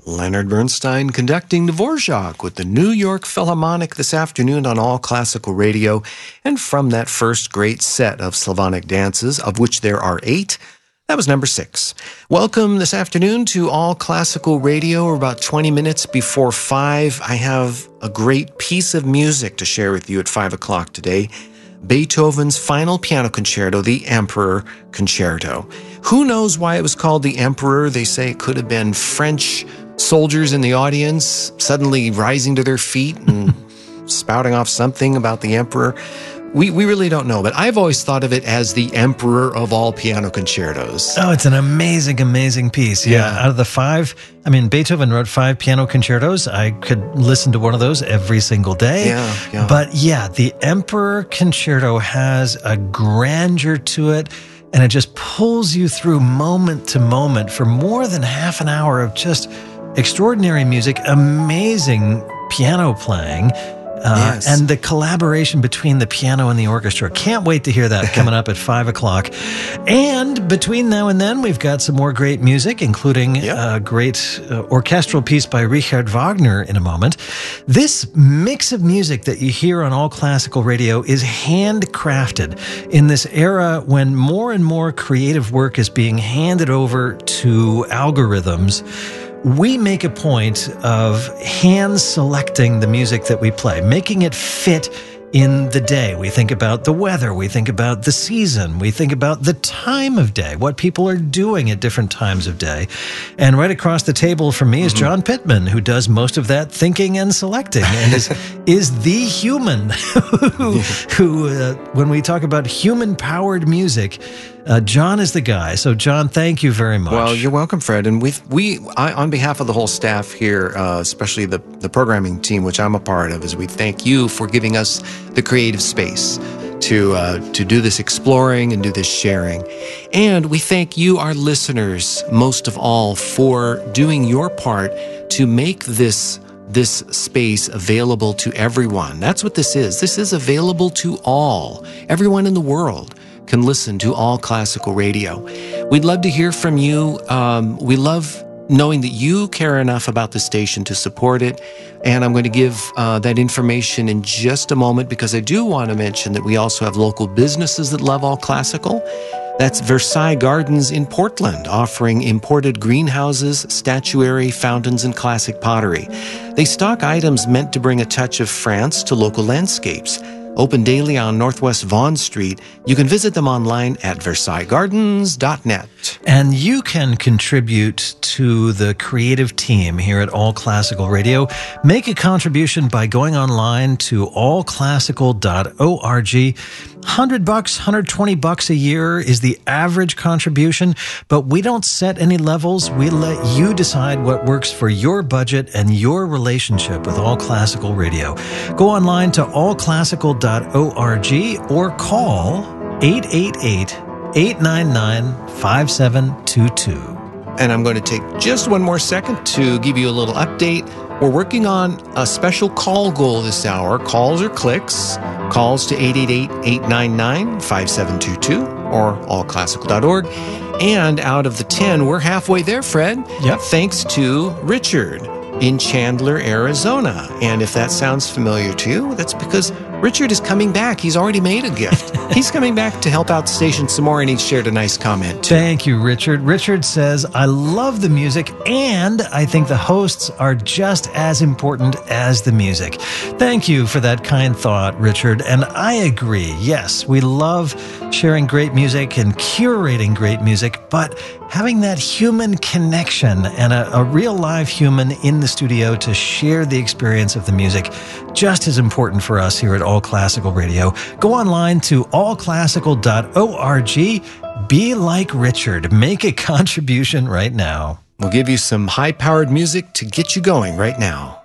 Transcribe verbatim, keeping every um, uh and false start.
Leonard Bernstein conducting Dvorak with the New York Philharmonic this afternoon on All Classical Radio. And from that first great set of Slavonic dances, of which there are eight, that was number six. Welcome this afternoon to All Classical Radio. We're about twenty minutes before five. I have a great piece of music to share with you at five o'clock today. Beethoven's Final Piano Concerto, the Emperor Concerto. Who knows why it was called the Emperor? They say it could have been French soldiers in the audience suddenly rising to their feet and spouting off something about the Emperor. We we really don't know, but I've always thought of it as the Emperor of all piano concertos. Oh, it's an amazing, amazing piece. Yeah. yeah. Out of the five, I mean, Beethoven wrote five piano concertos. I could listen to one of those every single day. Yeah, yeah. But yeah, the Emperor Concerto has a grandeur to it, and it just pulls you through moment to moment for more than half an hour of just extraordinary music, amazing piano playing. Uh, yes. And the collaboration between the piano and the orchestra. Can't wait to hear that coming up at five o'clock. And between now and then, we've got some more great music, including yep. a great uh, orchestral piece by Richard Wagner in a moment. This mix of music that you hear on All Classical Radio is handcrafted in this era when more and more creative work is being handed over to algorithms. We make a point of hand selecting the music that we play, making it fit in the day. We think about the weather. We think about the season. We think about the time of day, what people are doing at different times of day. And right across the table from me is mm-hmm. John Pittman, who does most of that thinking and selecting and is is the human who, who uh, when we talk about human-powered music, Uh, John is the guy. So, John, thank you very much. Well, you're welcome, Fred. And we, we, I, on behalf of the whole staff here, uh, especially the, the programming team, which I'm a part of, is we thank you for giving us the creative space to uh, to do this exploring and do this sharing. And we thank you, our listeners, most of all, for doing your part to make this this space available to everyone. That's what this is. This is available to all, everyone in the world can listen to All Classical Radio. We'd love to hear from you. Um, we love knowing that you care enough about the station to support it. And I'm going to give uh, that information in just a moment, because I do want to mention that we also have local businesses that love All Classical. That's Versailles Gardens in Portland, offering imported greenhouses, statuary, fountains, and classic pottery. They stock items meant to bring a touch of France to local landscapes. Open daily on Northwest Vaughan Street. You can visit them online at versailles gardens dot net. And you can contribute to the creative team here at All Classical Radio. Make a contribution by going online to all classical dot org. one hundred bucks, one hundred twenty bucks a year is the average contribution, but we don't set any levels. We let you decide what works for your budget and your relationship with All Classical Radio. Go online to all classical dot org or call eight eight eight, eight nine nine, five seven two two. And I'm going to take just one more second to give you a little update. We're working on a special call goal this hour. Calls or clicks. Calls to eight eight eight, eight nine nine, five seven two two or all classical dot org. And out of the ten, we're halfway there, Fred. Yep. Thanks to Richard in Chandler, Arizona. And if that sounds familiar to you, that's because Richard is coming back. He's already made a gift. He's coming back to help out the station some more, and he shared a nice comment, too. Thank you, Richard. Richard says, I love the music, and I think the hosts are just as important as the music. Thank you for that kind thought, Richard. And I agree. Yes, we love sharing great music and curating great music, but having that human connection and a, a real live human in the studio to share the experience of the music, just as important for us here at All Classical Radio. Go online to all classical dot org. Be like Richard. Make a contribution right now. We'll give you some high-powered music to get you going right now.